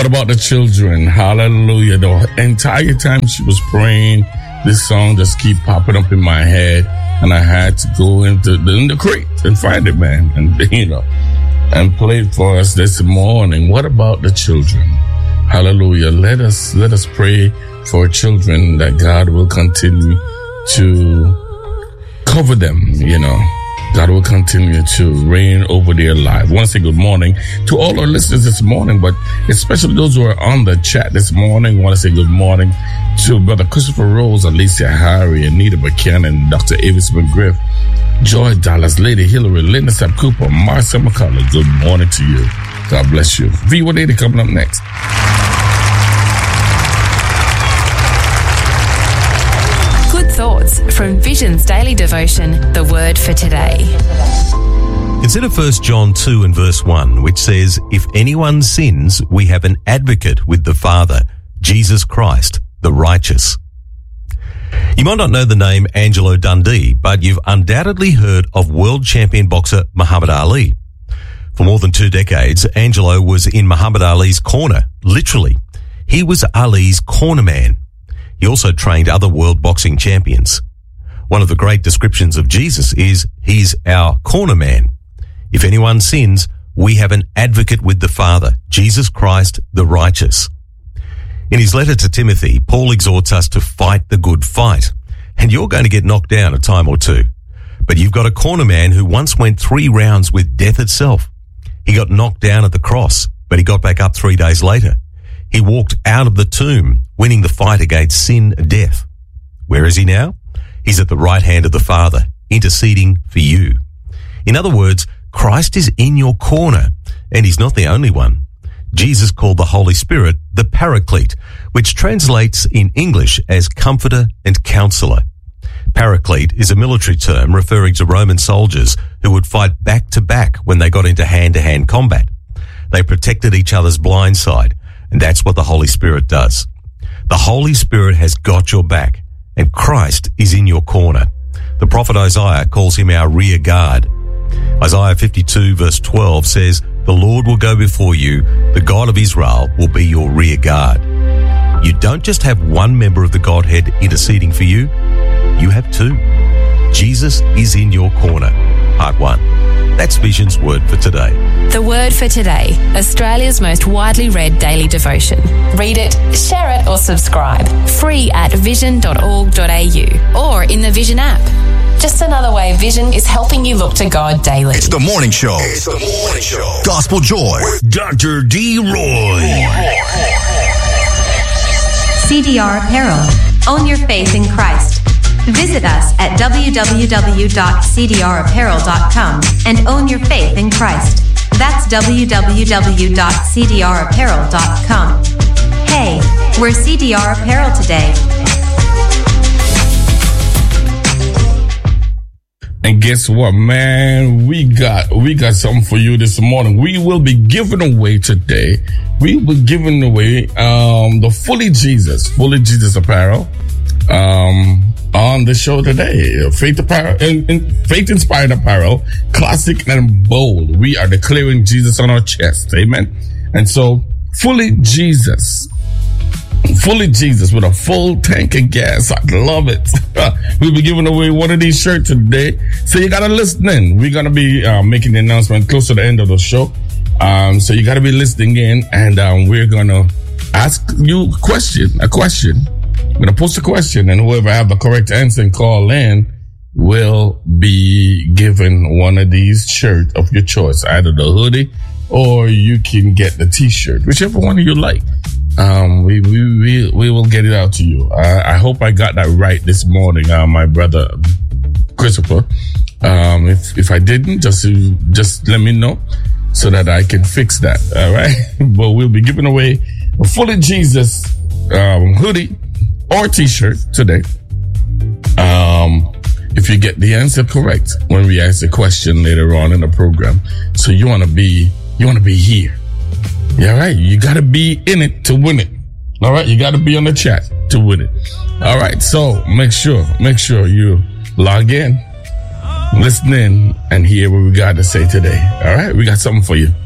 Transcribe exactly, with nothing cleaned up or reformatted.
What about the children? Hallelujah. The entire time she was praying, this song just keep popping up in my head, and I had to go into the, in the crate and find it, man, and you know, and play it for us this morning. What about the children? Hallelujah. Let us let us pray for children that God will continue to cover them, you know. God will continue to reign over their life. I want to say good morning to all our listeners this morning, but especially those who are on the chat this morning. I want to say good morning to Brother Christopher Rose, Alicia Harry, Anita Buchanan, Doctor Avis McGriff, Joy Dallas, Lady Hillary, Linda Sapp Cooper, Marcia McCullough. Good morning to you. God bless you. V one eighty coming up next. Thoughts from Vision's Daily Devotion, the Word for Today. Consider First John two and verse one, which says, "If anyone sins, we have an advocate with the Father, Jesus Christ, the righteous." You might not know the name Angelo Dundee, but you've undoubtedly heard of world champion boxer Muhammad Ali. For more than two decades, Angelo was in Muhammad Ali's corner, literally. He was Ali's corner man. He also trained other world boxing champions. One of the great descriptions of Jesus is, he's our corner man. If anyone sins, we have an advocate with the Father, Jesus Christ, the righteous. In his letter to Timothy, Paul exhorts us to fight the good fight. And you're going to get knocked down a time or two. But you've got a corner man who once went three rounds with death itself. He got knocked down at the cross, but he got back up three days later. He walked out of the tomb, winning the fight against sin and death. Where is he now? He's at the right hand of the Father, interceding for you. In other words, Christ is in your corner, and he's not the only one. Jesus called the Holy Spirit the Paraclete, which translates in English as comforter and counselor. Paraclete is a military term referring to Roman soldiers who would fight back to back when they got into hand-to-hand combat. They protected each other's blind side. And that's what the Holy Spirit does. The Holy Spirit has got your back, and Christ is in your corner. The prophet Isaiah calls him our rear guard. Isaiah fifty-two verse twelve says, "The Lord will go before you, the God of Israel will be your rear guard." You don't just have one member of the Godhead interceding for you, you have two. Jesus is in your corner. Part one. That's Vision's Word for Today. The Word for Today, Australia's most widely read daily devotion. Read it, share it or subscribe. Free at vision dot org dot a u or in the Vision app. Just another way Vision is helping you look to God daily. It's the morning show. It's the morning show. Gospel Joy with Doctor D. Roy. C D R Apparel. Own your faith in Christ. Visit us at w w w dot c d r apparel dot com and own your faith in Christ. That's w w w dot c d r apparel dot com. Hey, we're C D R Apparel today. And guess what, man? We got we got something for you this morning. We will be giving away today. We will be giving away um the Fully Jesus, Fully Jesus apparel. Um on the show today. Faith apparel, in, in, faith inspired apparel, classic and bold. We are declaring Jesus on our chest. Amen. And so, Fully Jesus. Fully Jesus with a full tank of gas. I love it. We'll be giving away one of these shirts today. So you gotta listen in. We're gonna be uh, making the announcement close to the end of the show. Um, so you gotta be listening in, and um, we're gonna ask you a question, a question. I'm going to post a question, and whoever have the correct answer and call in will be given one of these shirts of your choice, either the hoodie or you can get the t-shirt, whichever one you like. Um, we, we, we, we will get it out to you. I, I hope I got that right this morning, uh, my brother Christopher. Um, if, if I didn't, just, just let me know so that I can fix that. All right. But we'll be giving away a Fully Jesus, um, hoodie or t-shirt today. Um, if you get the answer correct when we ask the question later on in the program. So you want to be, you want to be here. Yeah, right. You got to be in it to win it. All right. You got to be on the chat to win it. All right. So make sure, make sure you log in, listen in, and hear what we got to say today. All right. We got something for you.